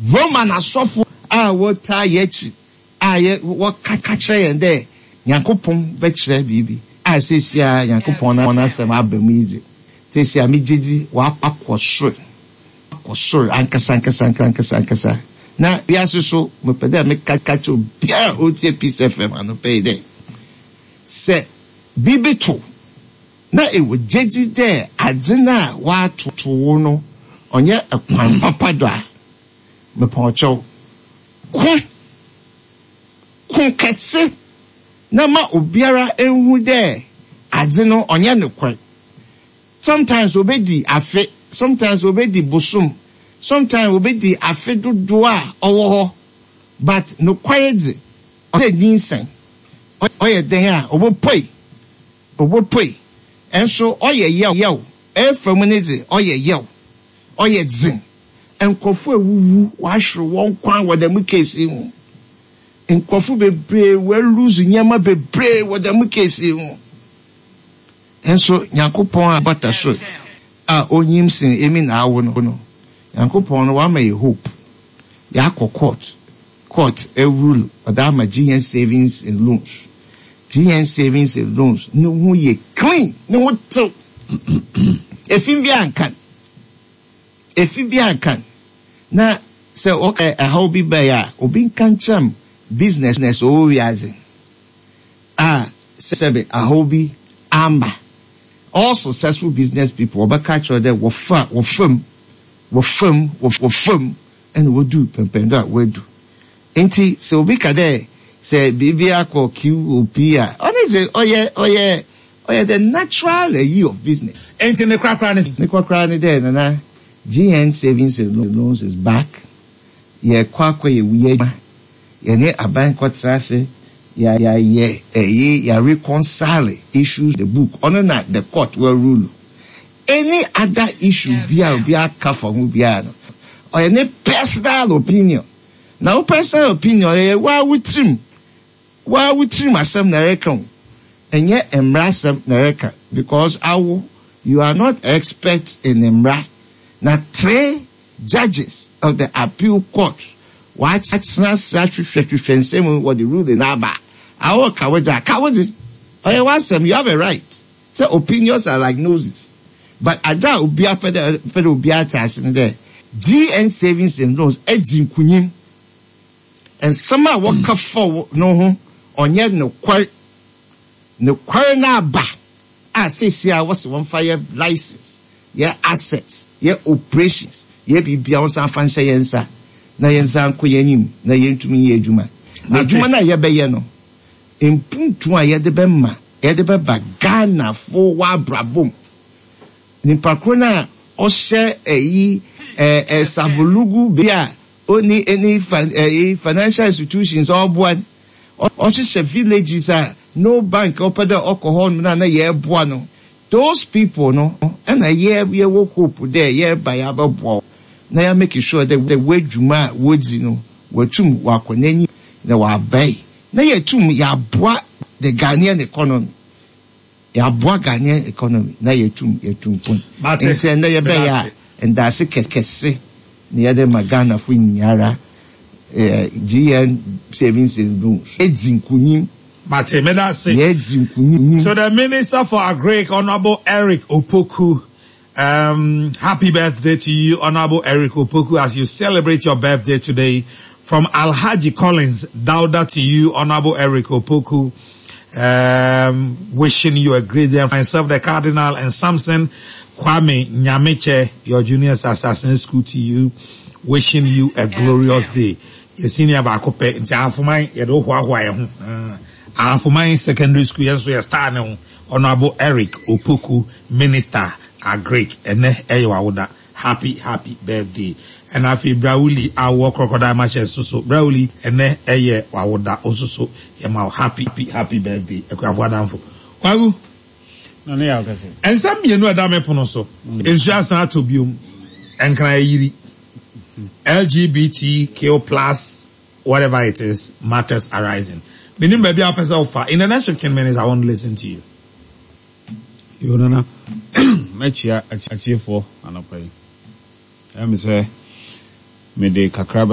Roman asofo wota yechi wakakachre yende Nyankopon bekire bibi sesia Nyankopon na asem abamize sesia mijidi wa akosoro ankasa na biase so mepede me kakacho bia otie Peace FM anope de se bibi to na ewo jeji de adina wa tutu no onye ekwan papa do a me poncho kun kese na ma obiara enhu de adino onye ne kwan. Sometimes obedi afe, sometimes obedi bosum, sometimes obedi afe dodo a owo, but no kwayedze o de dinsen oye den a obopoi enso oye yaw from neze oye yaw oye dzin enkofu ewuwu wa hwere won kwan wo da mu kesi hu enkofu bebre we lose nyama bebre wo da mu kesi hu enso Nyankopon abata so onyim sin emi na awo no Nyankopon no wa ma hope ya court rule odama GN savings and loans no hu ye clean no what so efin bi ankan na say okay how be buy obi kan cham business o wiaze sebe a hobby amba all successful business people oba catch there wo fam and we do pempenda we do enti so obi ka there say bibia ko QOP honestly oye the natural year of business enti ne kwakra ne there na GN savings and loans is back ye kwakwa ye wiye ye ne aban kotrase ya reconcile issues the book on na the court will rule any other issue bia ka for mu bia no or any personal opinion now personal opinion wa wutrim asem na reckon enye emrasem na reckon because you are not expert in emra na 3 judges of the appeal court what say what the ruling about our kawaji you have a right so opinions are like noses but ada obia federal obia tax in there GN savings and loans edzin kunyim and some are work for no ho onye no kwar na ba say was one fire license yeah assets yeah operations yeah bibia on san fan share yensa na yensa nko yenim na yentumi ye adwuma adwuma na ye beye no impuntu a ye de be ma ye de be ba Ghana for wa brabom ni pakrona o share savulugu bia only any financial institutions or one or just villages no bank open the alcohol na ye boa no those people no and a year we woke up there year by ababo na ya make sure that the way juma woods no watum wakonani na wa bai na ye tum ya boa the Ghanaian economy na ye tum pon and na ye be ya and that's kese near the Magana for nyara GN savings and loans edzin kunyim so the Minister for Agric, Honorable Eric Opoku, happy birthday to you, Honorable Eric Opoku, as you celebrate your birthday today. From Alhaji Collins, Dauda to you, Honorable Eric Opoku, wishing you a great day. Myself, the Cardinal, and Samson Kwame Nyameche, your juniors assassin school to you, wishing you a glorious day. Your senior bakope, for my secondary school, yes, we are starting Honorable Eric Opoku, Minister Agric, and happy birthday. And I feel Brauli, I walk crocodile matches, so Brauli, and Wawoda also so happy birthday. Wagu, and some you know that ponoso, it's just not to be and LGBTQ plus, whatever it is, matters arising. In the next 15 minutes, I want to listen to you. You know, match ya achieve for an opera. I say, me de kakraba.